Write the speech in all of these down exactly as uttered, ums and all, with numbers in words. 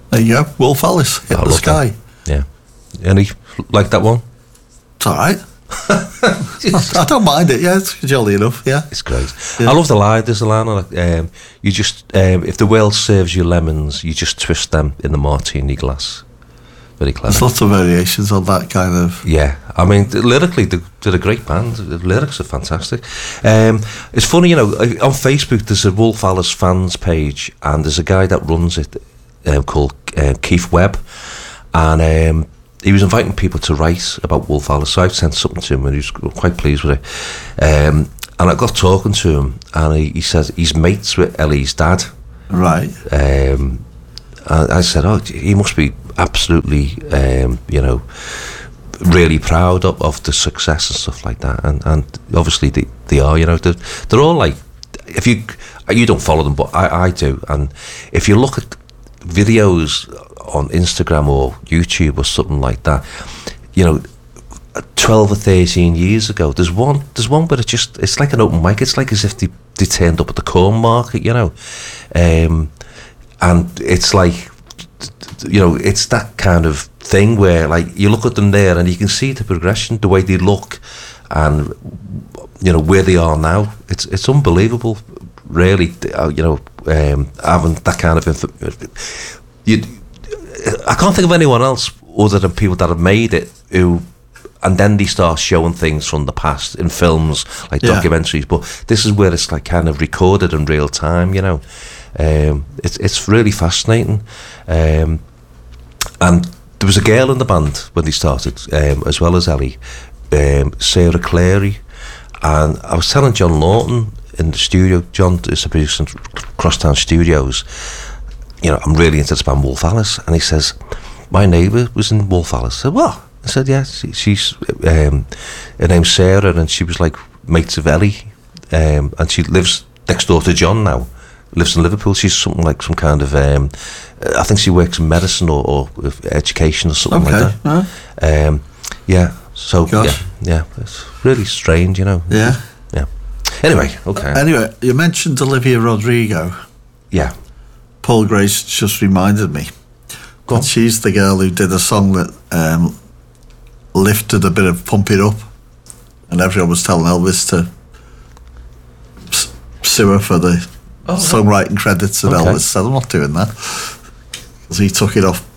There you go. Wolf Alice, Hit I the love Sky. That. Yeah. Any like that one? It's all right. I don't mind it. Yeah, it's jolly enough. Yeah, it's great. Yeah. I love the line. There's a line like, um, you just um, if the world serves you lemons, you just twist them in the martini glass. Very clever. There's lots of variations on that kind of. Yeah, I mean, lyrically, they're, they're a great band. The lyrics are fantastic. Um, it's funny, you know, on Facebook there's a Wolf Alice fans page, and there's a guy that runs it um, called uh, Keith Webb, and um, he was inviting people to write about Wolf Alice. So I've sent something to him, and he was quite pleased with it. Um, and I got talking to him, and he, he says he's mates with Ellie's dad. Right. Um, and I said, oh, he must be absolutely, um, you know, really proud of, of the success and stuff like that. And, and obviously they, they are, you know, they're, they're all like, if you, you don't follow them, but I, I do. And if you look at videos on Instagram or YouTube or something like that, you know, twelve or thirteen years ago, there's one, there's one where it just, it's like an open mic. It's like as if they, they turned up at the corn market, you know. Um, and it's like, you know, it's that kind of thing where, like, you look at them there and you can see the progression, the way they look, and you know where they are now. It's it's unbelievable, really. You know, um, having that kind of inf- you. I can't think of anyone else other than people that have made it who, and then they start showing things from the past in films, like Yeah. documentaries. But this is where it's like kind of recorded in real time. You know. Um, it's it's really fascinating, um, and there was a girl in the band when they started, um, as well as Ellie, um, Sarah Clary, and I was telling John Lawton in the studio. John is a producer in Crosstown Studios. You know, I'm really into this band Wolf Alice, and he says my neighbour was in Wolf Alice. I said, what? I said, yeah, she, she's um, her name's Sarah, and she was like mates of Ellie, um, and she lives next door to John now. Lives in Liverpool. She's something like some kind of um, I think she works in medicine or, or education or something Okay. like that. Huh? Um, yeah. So Gosh. yeah, yeah, it's really strange, you know. Yeah. Yeah. Anyway, okay. Anyway, you mentioned Olivia Rodrigo. Yeah. Paul Grace just reminded me. Go on. that she's the girl who did a song that um, lifted a bit of Pump It Up, and everyone was telling Elvis to s- sue her for the Oh, songwriting credits, and okay. Elvis said, I'm not doing that, because he took it off.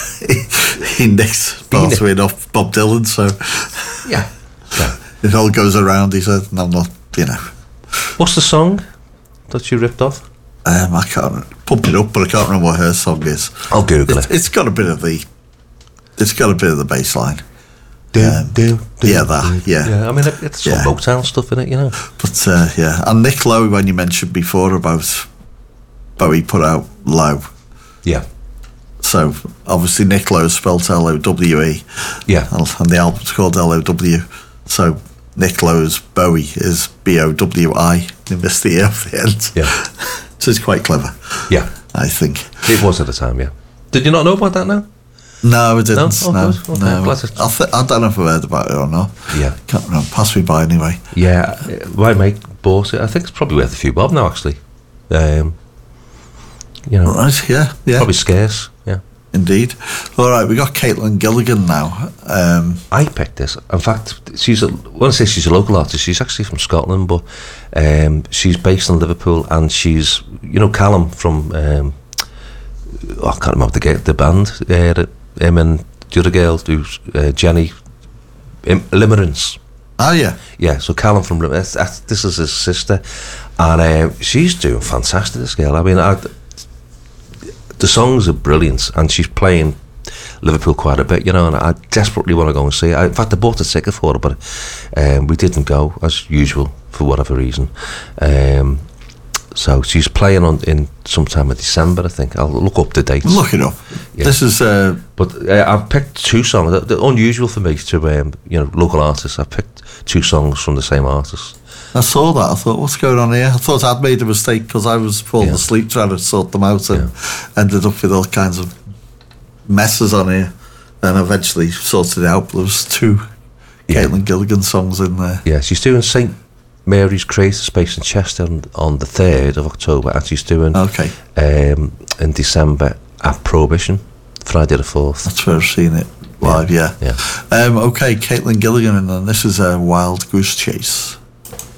He nicked part of it off Bob Dylan, so Yeah. yeah. it all goes around. He said, and I'm not, you know. What's the song that you ripped off? Um, I can't Pump It Up, but I can't remember what her song is. I'll Google It's, it. it's got a bit of the, it's got a bit of the bass line. Do, um, do, do, yeah, that, do. yeah. Yeah, I mean, it- it's some Yeah. Motown stuff in it, you know. But uh, yeah, and Nick Lowe, when you mentioned before about Bowie put out Lowe, Yeah. so obviously Nick Lowe is spelled L O W E, Yeah. and the album's called L O W, so Nick Lowe's Bowie is B O W I, you missed the E off the end. Yeah. So it's quite clever, Yeah. I think. It was at the time, yeah. Did you not know about that now? No, I didn't. No? No, Oh, no. good. Okay, glad to- I, th- I don't know if I've heard about it or not. Yeah. Can't remember. Passed me by anyway. Yeah, uh, my mate bought it. I think it's probably worth a few bob now, actually. Um, you know, Right, yeah, yeah, probably scarce. Yeah, indeed. All right, we got Caitlin Gilligan now. Um, I picked this. In fact, she's a, when I say she's a local artist, she's actually from Scotland, but um, she's based in Liverpool, and she's, you know, Callum from um, oh, I can't remember the the band. Uh, him and the other girl, who's uh, Jenny um, Limerence. oh, yeah. Yeah, so Callum from that's, that's, this is his sister, and uh, she's doing fantastic. This girl, I mean, I, the songs are brilliant, and she's playing Liverpool quite a bit, you know. And I desperately want to go and see her. I, in fact, I bought a ticket for her, but um, we didn't go as usual for whatever reason. Um, so she's playing on in sometime in December, I think. I'll look up the dates. Look it up. Yeah. This is uh, But uh, I've picked two songs. They're, they're unusual for me to, um, you know, local artists. I picked two songs from the same artist. I saw that. I thought, what's going on here? I thought I'd made a mistake because I was falling Yeah. asleep trying to sort them out, and ended up with all kinds of messes on here. And eventually sorted it out. There was two Yeah. Caitlin Gilligan songs in there. Yeah, she's doing Saint Mary's Creative Space in Chester on, on the third of October, and she's doing Okay. um, in December at Prohibition, Friday the fourth. That's where I've seen it live. Yeah. Yeah. Um, okay, Caitlin Gilligan, and this is a Wild Goose Chase.